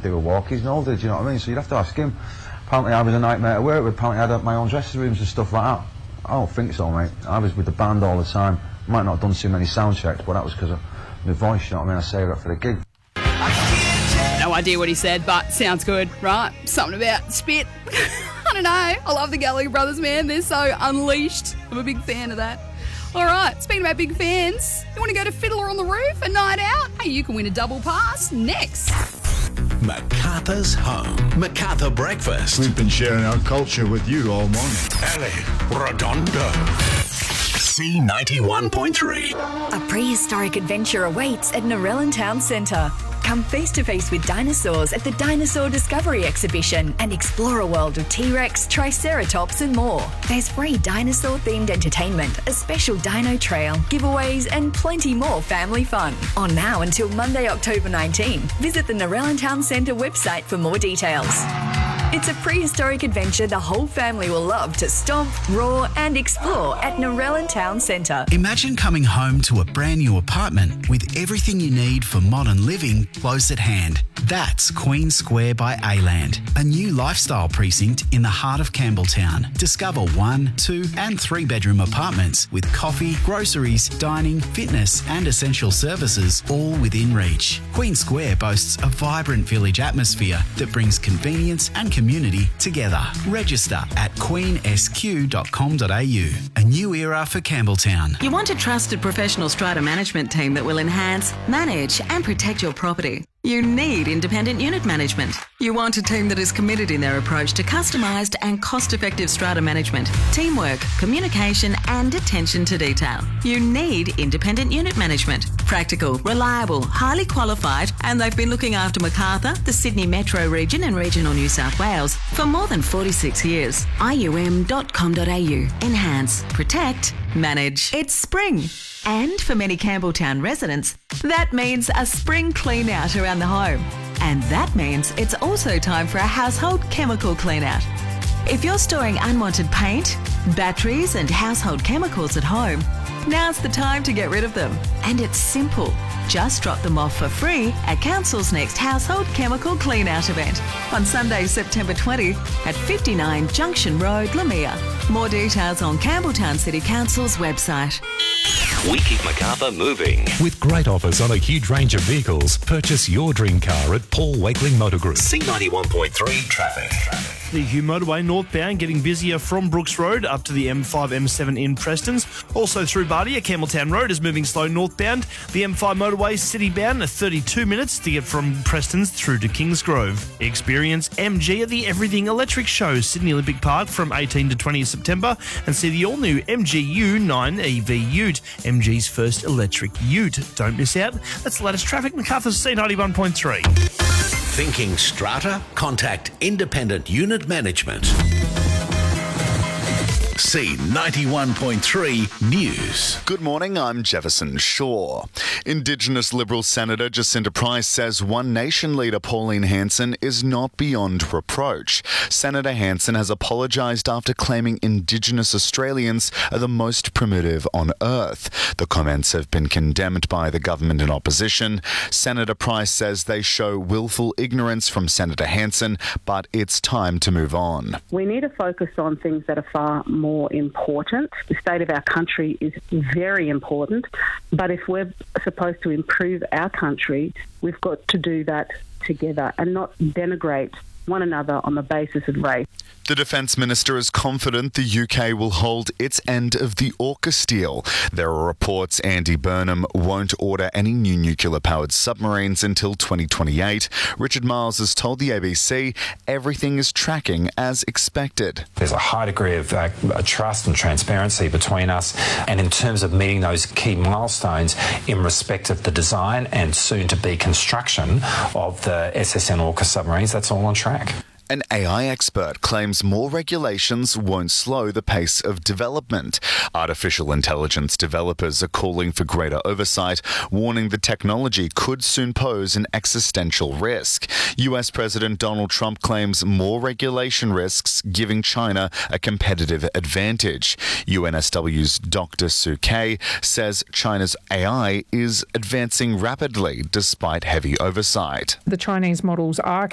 do with walkies and all, do you know what I mean? So you'd have to ask him. Apparently I was a nightmare to work with. Apparently I had my own dressing rooms and stuff like that. I don't think so, mate. I was with the band all the time. Might not have done too many sound checks, but that was because of my voice, you know what I mean? I saved it for the gig. No idea what he said, but sounds good, right? Something about spit. I don't know. I love the Gallagher Brothers, man. They're so unleashed. I'm a big fan of that. All right, speaking about big fans, you want to go to Fiddler on the Roof, a night out? Hey, you can win a double pass next. MacArthur's Home. MacArthur Breakfast. We've been sharing our culture with you all morning. Ellie Redondo. C91.3. A prehistoric adventure awaits at Narellan Town Centre. Come face to face with dinosaurs at the Dinosaur Discovery Exhibition and explore a world of T-Rex, Triceratops and more. There's free dinosaur-themed entertainment, a special dino trail, giveaways and plenty more family fun. On now until Monday, October 19. Visit the Narellan Town Centre website for more details. It's a prehistoric adventure the whole family will love to stomp, roar and explore at Narellan Town Centre. Imagine coming home to a brand new apartment with everything you need for modern living close at hand. That's Queen Square by A-Land, a new lifestyle precinct in the heart of Campbelltown. Discover 1, 2 and 3 bedroom apartments with coffee, groceries, dining, fitness and essential services all within reach. Queen Square boasts a vibrant village atmosphere that brings convenience and community together. Register at queensq.com.au. A new era for Campbelltown. You want a trusted professional strata management team that will enhance, manage and protect your property. You need independent unit management. You want a team that is committed in their approach to customised and cost-effective strata management, teamwork, communication and attention to detail. You need independent unit management. Practical, reliable, highly qualified, and they've been looking after Macarthur, the Sydney Metro region and regional New South Wales for more than 46 years. IUM.com.au. Enhance, protect, manage. It's spring. And for many Campbelltown residents, that means a spring clean out around the home. And that means it's also time for a household chemical clean out. If you're storing unwanted paint, batteries and household chemicals at home, now's the time to get rid of them. And it's simple. Just drop them off for free at Council's next Household Chemical Clean Out event on Sunday, September 20 at 59 Junction Road, Lamia. More details on Campbelltown City Council's website. We keep Macarthur moving. With great offers on a huge range of vehicles, purchase your dream car at Paul Wakeling Motor Group. C91.3 traffic. The Hugh Motorway northbound getting busier from Brooks Road up to the M5, M7 in Prestons. Also through Bardia, Campbelltown Road is moving slow northbound. The M5 motorway citybound 32 minutes to get from Prestons through to Kingsgrove. Experience MG at the Everything Electric Show, Sydney Olympic Park from 18 to 20 September and see the all-new MG U9 EV Ute, MG's first electric ute. Don't miss out. That's the latest traffic. MacArthur's C91.3. Thinking strata? Contact Independent Unit Management. C91.3 News. Good morning, I'm Jefferson Shaw. Indigenous Liberal Senator Jacinta Price says One Nation leader Pauline Hanson is not beyond reproach. Senator Hanson has apologised after claiming Indigenous Australians are the most primitive on earth. The comments have been condemned by the government and opposition. Senator Price says they show willful ignorance from Senator Hanson, but it's time to move on. We need to focus on things that are far more important. The state of our country is very important, but if we're supposed to improve our country, we've got to do that together and not denigrate one another on the basis of race. The Defence Minister is confident the UK will hold its end of the AUKUS deal. There are reports Andy Burnham won't order any new nuclear-powered submarines until 2028. Richard Miles has told the ABC everything is tracking as expected. There's a high degree of trust and transparency between us, and in terms of meeting those key milestones in respect of the design and soon-to-be construction of the SSN AUKUS submarines, that's all on track. An AI expert claims more regulations won't slow the pace of development. Artificial intelligence developers are calling for greater oversight, warning the technology could soon pose an existential risk. US President Donald Trump claims more regulation risks, giving China a competitive advantage. UNSW's Dr. Sue Kay says China's AI is advancing rapidly despite heavy oversight. The Chinese models are